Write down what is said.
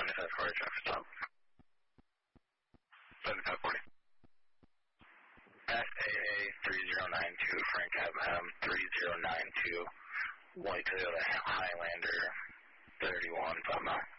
7540 traffic stop. 7540. SAA 3092, Frank Ave 3092, white Toyota Highlander 31, 5 miles.